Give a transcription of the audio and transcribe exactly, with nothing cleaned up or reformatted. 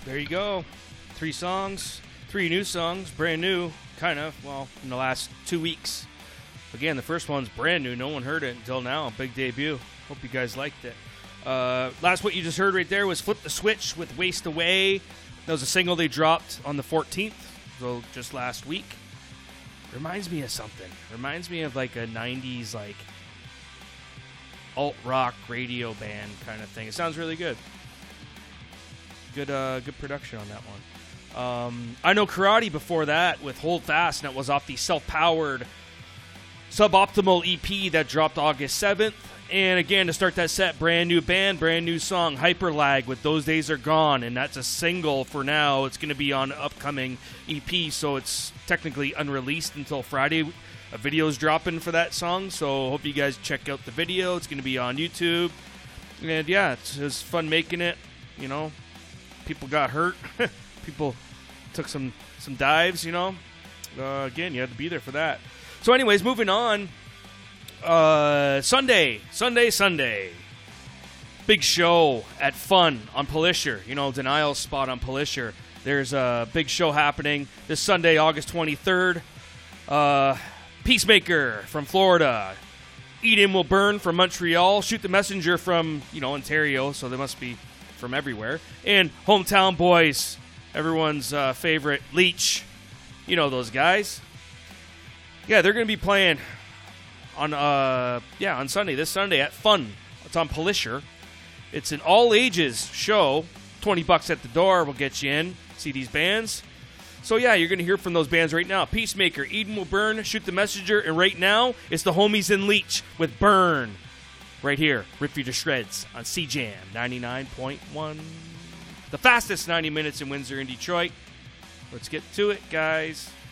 There you go. Three songs, three new songs, brand new, kind of, well, in the last two weeks. Again, the first one's brand new. No one heard it until now. Big debut. Hope you guys liked it. Uh, last what you just heard right there was Flip the Switch with Waste Away. That was a single they dropped on the fourteenth, so just last week. Reminds me of something. Reminds me of like a nineties like alt-rock radio band kind of thing. It sounds really good. Good uh, good production on that one. Um, I Know Karate before that with Hold Fast, and it was off the Self-Powered Suboptimal E P that dropped August seventh. And again, to start that set, brand new band, brand new song, Hyperlag with Those Days Are Gone, and that's a single for now. It's going to be on upcoming E P, so it's technically unreleased until Friday. A video's dropping for that song, so hope you guys check out the video. It's going to be on YouTube. And yeah, it's, it's fun making it. You know, people got hurt. People took some, some dives, you know. Uh, again, you had to be there for that. So anyways, moving on. Uh, Sunday, Sunday, Sunday. Big show at Fun on Pallisher. You know, Denial's spot on Pallisher. There's a big show happening this Sunday, August twenty-third. Uh, Peacemaker from Florida. Eden Will Burn from Montreal. Shoot the Messenger from, you know, Ontario, so they must be from everywhere. And Hometown Boys, everyone's uh, favorite, Leech. You know those guys. Yeah, they're going to be playing on uh yeah on Sunday, this Sunday at Fun. It's on Pallisher. It's an all-ages show. twenty bucks at the door will get you in. See these bands. So yeah, you're going to hear from those bands right now. Peacemaker, Eden Will Burn, Shoot the Messenger, and right now, it's the homies in Leech with Burn. Right here, Rip You to Shreds on C Jam ninety-nine point one. The fastest ninety minutes in Windsor and Detroit. Let's get to it, guys.